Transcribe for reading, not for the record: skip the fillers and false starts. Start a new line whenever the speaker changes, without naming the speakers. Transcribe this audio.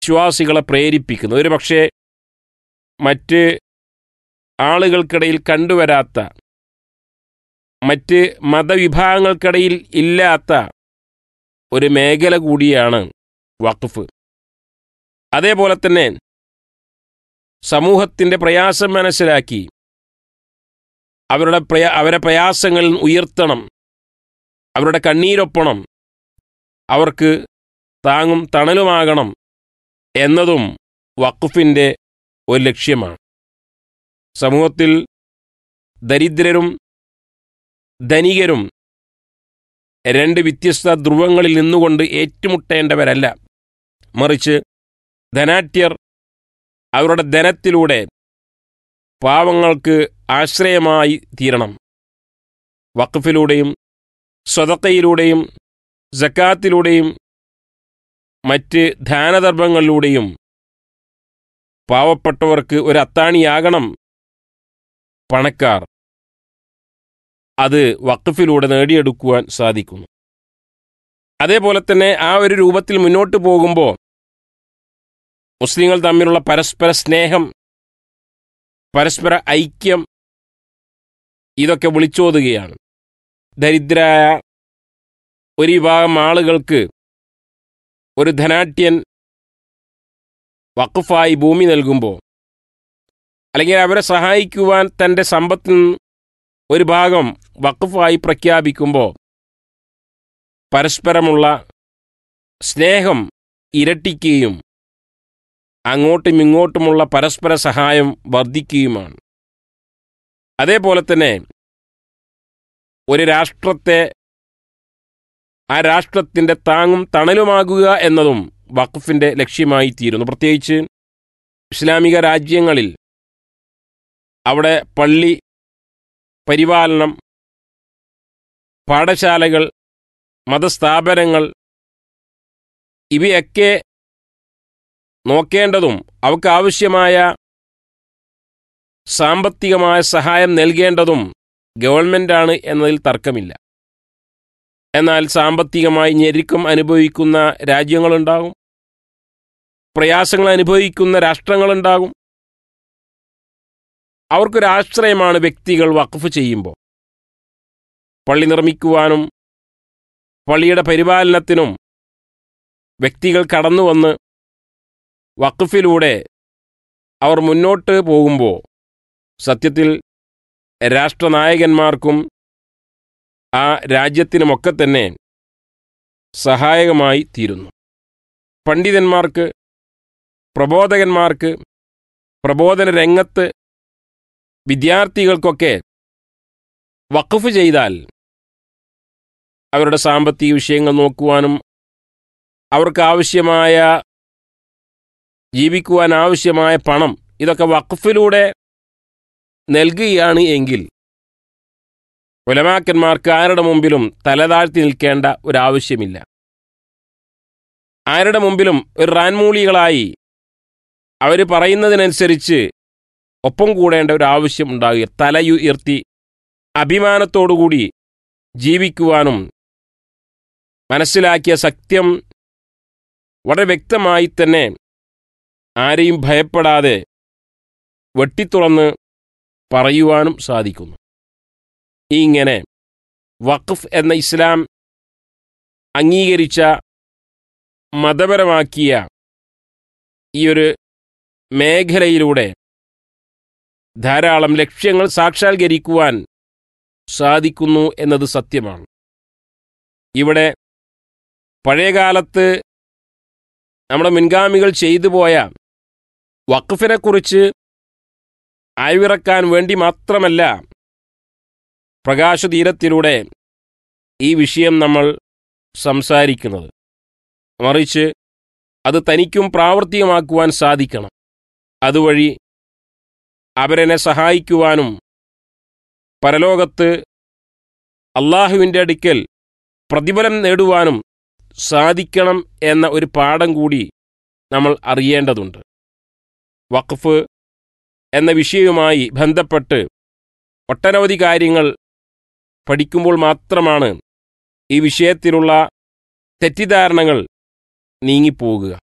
വിശ്വാസികളെ പ്രേരിപ്പിക്കുന്നത്. ഒരു പക്ഷേ മറ്റ് ആളുകൾക്കിടയിൽ കണ്ടുവരാത്ത, മറ്റ് മതവിഭാഗങ്ങൾക്കിടയിൽ ഇല്ലാത്ത ഒരു മേഖല കൂടിയാണ് വഖഫ്. അതേപോലെ തന്നെ സമൂഹത്തിൻ്റെ പ്രയാസം മനസ്സിലാക്കി അവരെ പ്രയാസങ്ങളിൽ ഉയർത്തണം, അവരുടെ കണ്ണീരൊപ്പണം, അവർക്ക് താങ്ങും തണലുമാകണം എന്നതും വഖഫിൻ്റെ ഒരു ലക്ഷ്യമാണ്. സമൂഹത്തിൽ ദരിദ്രരും ധനികരും രണ്ട് വ്യത്യസ്ത ധ്രുവങ്ങളിൽ നിന്നുകൊണ്ട് ഏറ്റുമുട്ടേണ്ടവരല്ല, മറിച്ച് ധനാഢ്യർ അവരുടെ ധനത്തിലൂടെ പാവങ്ങൾക്ക് ആശ്രയമായി തീരണം. വഖഫിലൂടെയും സ്വതക്കയിലൂടെയും സക്കാത്തിലൂടെയും മറ്റ് ദാനധർമ്മങ്ങളിലൂടെയും പാവപ്പെട്ടവർക്ക് ഒരു അത്താണിയാകണം പണക്കാർ. അത് വഖഫിലൂടെ നേടിയെടുക്കുവാൻ സാധിക്കുന്നു. അതേപോലെ തന്നെ ആ ഒരു രൂപത്തിൽ മുന്നോട്ട് പോകുമ്പോൾ മുസ്ലിങ്ങൾ തമ്മിലുള്ള പരസ്പര സ്നേഹം, പരസ്പര ഐക്യം, ഇതൊക്കെ വിളിച്ചോതുകയാണ്. ദരിദ്രരായ ഒരു വിഭാഗം ആളുകൾക്ക് ഒരു ധനാഢ്യൻ വഖഫായി ഭൂമി നൽകുമ്പോൾ, അല്ലെങ്കിൽ അവരെ സഹായിക്കുവാൻ തൻ്റെ സമ്പത്തിൽ നിന്ന് ഒരു ഭാഗം വഖഫായി പ്രഖ്യാപിക്കുമ്പോൾ പരസ്പരമുള്ള സ്നേഹം ഇരട്ടിക്കുകയും അങ്ങോട്ടും ഇങ്ങോട്ടുമുള്ള പരസ്പര സഹായം വർദ്ധിക്കുകയുമാണ്. അതേപോലെ തന്നെ ഒരു രാഷ്ട്രത്തെ, ആ രാഷ്ട്രത്തിൻ്റെ താങ്ങും തണലുമാകുക എന്നതും വഖഫിൻ്റെ ലക്ഷ്യമായി തീരുന്നു. പ്രത്യേകിച്ച് ഇസ്ലാമിക രാജ്യങ്ങളിൽ അവിടെ പള്ളി പരിപാലനം, പാഠശാലകൾ, മതസ്ഥാപനങ്ങൾ ഇവയൊക്കെ നോക്കേണ്ടതും അവർക്ക് ആവശ്യമായ സാമ്പത്തികമായ സഹായം നൽകേണ്ടതും ഗവൺമെൻറ്റാണ് എന്നതിൽ തർക്കമില്ല. എന്നാൽ സാമ്പത്തികമായി ഞെരുക്കം അനുഭവിക്കുന്ന രാജ്യങ്ങളുണ്ടാകും, പ്രയാസങ്ങൾ അനുഭവിക്കുന്ന രാഷ്ട്രങ്ങളുണ്ടാകും. അവർക്കൊരാശ്രയമാണ് വ്യക്തികൾ വഖഫ് ചെയ്യുമ്പോൾ. പള്ളി നിർമ്മിക്കുവാനും പള്ളിയുടെ പരിപാലനത്തിനും വ്യക്തികൾ കടന്നുവന്ന് വഖഫിലൂടെ അവർ മുന്നോട്ട് പോകുമ്പോൾ സത്യത്തിൽ രാഷ്ട്രനായകന്മാർക്കും ആ രാജ്യത്തിനുമൊക്കെ തന്നെ സഹായകമായി തീരുന്നു. പണ്ഡിതന്മാർക്ക്, പ്രബോധകന്മാർക്ക്, പ്രബോധന രംഗത്ത് വിദ്യാർത്ഥികൾക്കൊക്കെ വഖഫ് ചെയ്താൽ അവരുടെ സാമ്പത്തിക വിഷയങ്ങൾ നോക്കുവാനും അവർക്ക് ആവശ്യമായ ജീവിക്കുവാൻ ആവശ്യമായ പണം ഇതൊക്കെ വഖഫിലൂടെ നൽകുകയാണ് എങ്കിൽ ഉലമാക്കന്മാർക്ക് ആരുടെ മുമ്പിലും തലതാഴ്ത്തി നിൽക്കേണ്ട ഒരാവശ്യമില്ല. ആരുടെ മുമ്പിലും ഒരു റാൻമൂളികളായി അവർ പറയുന്നതിനനുസരിച്ച് ഒപ്പം കൂടേണ്ട ഒരാവശ്യം ഉണ്ടാകുക. തലയുയർത്തി അഭിമാനത്തോടുകൂടി ജീവിക്കുവാനും മനസ്സിലാക്കിയ സത്യം വളരെ വ്യക്തമായി തന്നെ ആരെയും ഭയപ്പെടാതെ വെട്ടിത്തുറന്ന് പറയുവാനും സാധിക്കുന്നു. ഇങ്ങനെ വഖഫ് എന്ന ഇസ്ലാം അംഗീകരിച്ച മതപരമാക്കിയ ഈ ഒരു മേഖലയിലൂടെ ധാരാളം ലക്ഷ്യങ്ങൾ സാക്ഷാത്കരിക്കുവാൻ സാധിക്കുന്നു എന്നത് സത്യമാണ്. ഇവിടെ പഴയകാലത്ത് നമ്മുടെ മുൻഗാമികൾ ചെയ്തു പോയ വഖഫിനെക്കുറിച്ച് ആയ്വിറക്കാൻ വേണ്ടി മാത്രമല്ല പ്രകാശതീരത്തിലൂടെ ഈ വിഷയം നമ്മൾ സംസാരിക്കുന്നത്, മറിച്ച് അത് തനിക്കും പ്രാവർത്തികമാക്കുവാൻ സാധിക്കണം. അതുവഴി അവരെന്നെ സഹായിക്കുവാനും പരലോകത്ത് അള്ളാഹുവിൻ്റെ അടുക്കൽ പ്രതിഫലം നേടുവാനും സാധിക്കണം എന്ന ഒരു പാഠം കൂടി നമ്മൾ അറിയേണ്ടതുണ്ട്. വഖഫ് എന്ന വിഷയവുമായി ബന്ധപ്പെട്ട് ഒട്ടനവധി കാര്യങ്ങൾ പഠിക്കുമ്പോൾ മാത്രമാണ് ഈ വിഷയത്തിലുള്ള തെറ്റിദ്ധാരണകൾ നീങ്ങിപ്പോകുക.